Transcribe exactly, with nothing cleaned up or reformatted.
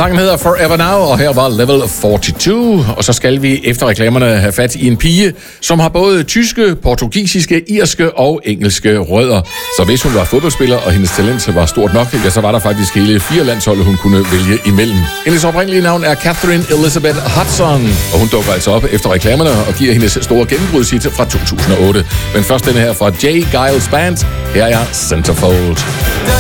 Sangen hedder Forever Now, og her var Level fireogfyrre. Og så skal vi efter reklamerne have fat i en pige, som har både tyske, portugisiske, irske og engelske rødder. Så hvis hun var fodboldspiller, og hendes talent var stort nok, ja, så var der faktisk hele fire landshold, hun kunne vælge imellem. Hendes oprindelige navn er Catherine Elizabeth Hudson, og hun dukker altså op efter reklamerne og giver hendes store gennembrudshit fra to tusind og otte. Men først denne her fra Jay Giles Band. Her er Centerfold.